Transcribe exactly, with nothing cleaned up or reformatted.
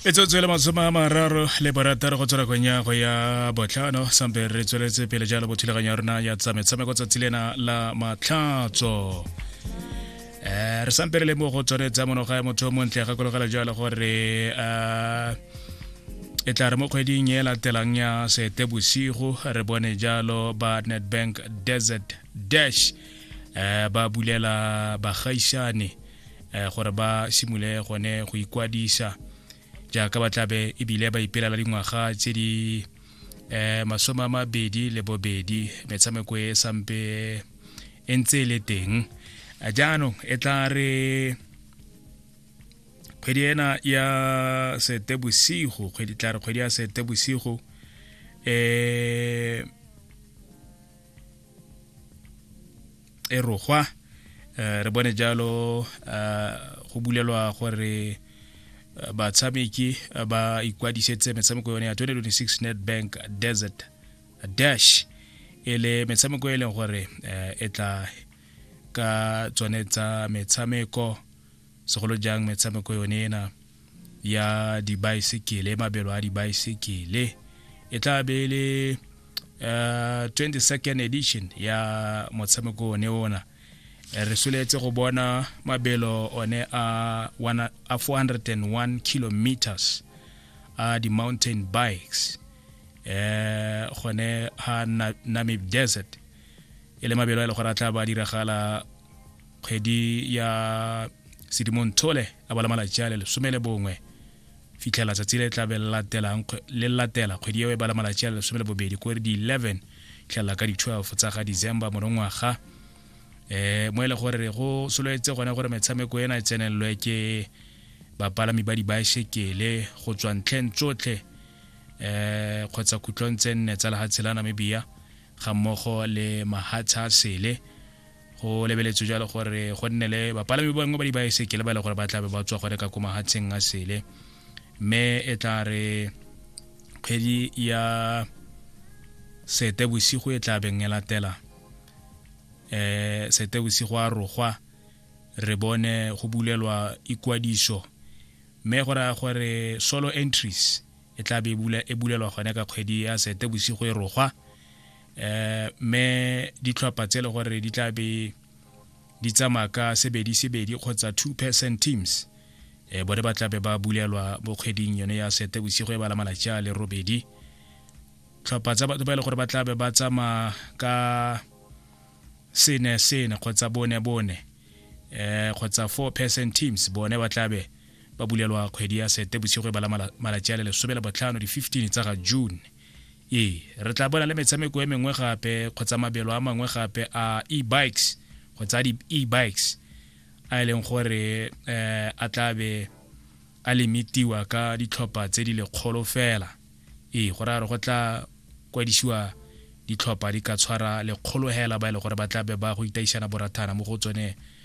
Metsotso le masome a mararo le barataro go tswela kwenya go ya botlhano sampe re tsweletse pele jalo bothulaganyo ya rona ya tsa metshameko tsatsi lena la matlhatso. Eh re sampe re le mo go tsweletse monoga ya motho mo ntle ga kologela jalo gore a e tla re mo kgweding e latelang ya Seetebosigo re bone jalo ba Nedbank Desert Dash eh ba bulela bagaisane eh gore ba simule gone go ikwadisa jaaka ba tlabe e bile ba ipela la dingwaga tse di eh masome a mabedi le bobedi metshameko e sampe e ntse le teng a jaanong e tla re kgwedi ena ya Seetebosigo kgwedi tla re kgwedi ya Seetebosigo eh e rogwa re bone jalo go bulelwa gore batshameki ba ikwadisetse metshameko yone ya twenty twenty-six Nedbank Desert Dash ele metshameko e leng gore e tla ka tsonetsa metshameko segolo jang metshameko yone ena ya di bicycle mabelo a di bicycle e tla be le twenty-second edition ya motshameko one ona re soletse go bona mabelo one a a four hundred one kilometers a di mountain bikes eh gone ha Namib Desert ele mabelo a le gore a tla ba diragala kgwedi ya Sedimonthole a bala malatjale le somele bongwe fitlhela tsatsi le tla be latelang le latela kgwedi e bala malatjale le somele bobedi ko di eleven tlhela ka di twelve tsa ga December monongwaga eh mo ile gore go soletse gone gore metshameko ena e tsenelwe ke bapalami ba di bicycle go tswa ntleng tsotlhe eh khotsa kutlontshe nne tsa la hatselana Namibia ga mmogo le mahatsa sele go lebeletse jalo gore go nne le bapalami ba ngwe ba di bicycle ba le gore ba tla be ba tswa gore ka kuma hatseng a sele me e tla re kgwedi ya Seetebosigo e tla beng e latela eh Seetebosigo a rogwa re bone go bulelwa ikwadiso me gora gore solo entries e tla be bula e bulelwa gone ka kgwedi ya Seetebosigo e rogwa eh me ditlhopha tse le gore di tla be di tsamaka sebedi sebedi kgotsa two person teams eh bone ba tla be ba bulelwa bo kgweding yone ya Seetebosigo e bala malatjale le robedi tlhopha tsa batho ba le gore ba tla be ba tsama ka sene sene kgotsa bone bone eh kgotsa four person teams bone ba tlabe ba bulelwa kgwedi ya Seetebosigo e bala malatjale le sobela botlhano di fifteen tsa ga June e re tla bona le metshameko e mengwe gape kgotsa mabelo a mangwe gape a e-bikes kgotsa di e-bikes a leng gore eh a tlabe a limitiwa ka ditlhopha tse di le kgolo fela e go ra re go tla kwadisiwa ditlhopha di ka tshwara le kgolo hela ba ile gore ba tla be ba go itaisana borathana mo go tsone